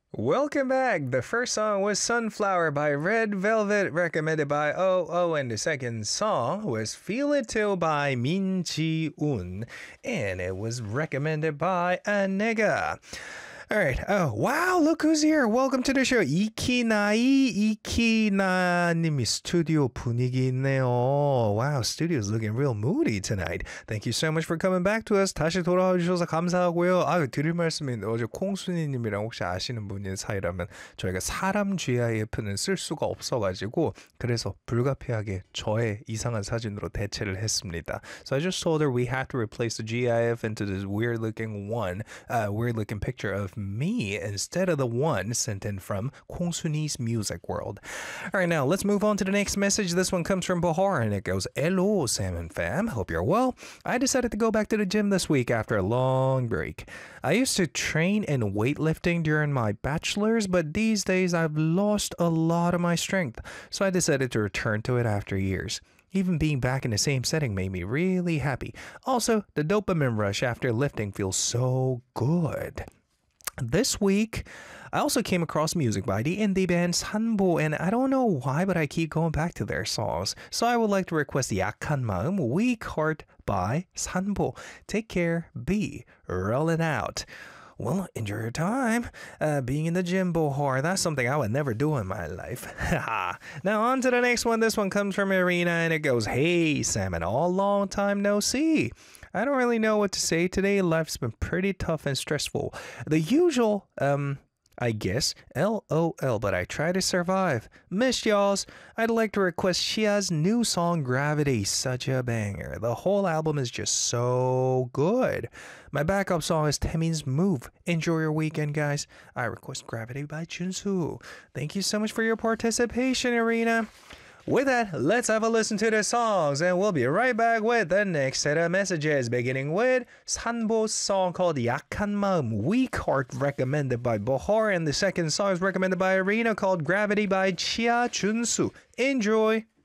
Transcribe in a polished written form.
Welcome back. The first song was Sunflower by Red Velvet, recommended by Oh, and the second song was Feel It Too by Min Ji-un, and it was recommended by Anega. All right. Oh, wow. Look who's here. Welcome to the show. 이키나님이 스튜디오 분위기 있네요. Wow, studio's looking real moody tonight. Thank you so much for coming back to us. 다시 돌아와 주셔서 감사하고요. 드릴 말씀이 어제 콩순이님이랑 혹시 아시는 분이 사이라면 저희가 사람 GIF는 쓸 수가 없어가지고 그래서 불가피하게 저의 이상한 사진으로 대체를 했습니다. So I just told her we have to replace the GIF into this weird-looking picture of me instead of the one sent in from Kongsuni's Music World. All right, now let's move on to the next message. This one comes from Bahar and it goes, Hello, Salmon fam. Hope you're well. I decided to go back to the gym this week after a long break. I used to train in weightlifting during my bachelor's, but these days I've lost a lot of my strength, so I decided to return to it after years. Even being back in the same setting made me really happy. Also, the dopamine rush after lifting feels so good. This week, I also came across music by the indie band Sanbo, and I don't know why, but I keep going back to their songs. So I would like to request 약한 마음, Weak Heart by Sanbo. Take care, be rolling out. Well, enjoy your time. Being in the gym, Bohar, that's something I would never do in my life. Now on to the next one. This one comes from Irina and it goes, Hey, Salmon, all long time no see. I don't really know what to say today. Life's been pretty tough and stressful. The usual, I guess, LOL, but I try to survive. Missed y'alls. I'd like to request Shia's new song, Gravity, such a banger. The whole album is just so good. My backup song is Taemin's Move. Enjoy your weekend, guys. I request Gravity by Junsu. Thank you so much for your participation, Irina. With that, let's have a listen to the songs, and we'll be right back with the next set of messages, beginning with Sanbo's song called 약한 마음, Weak Heart, recommended by Bohar, and the second song is recommended by Irina called Gravity by Chia Junsu. Enjoy!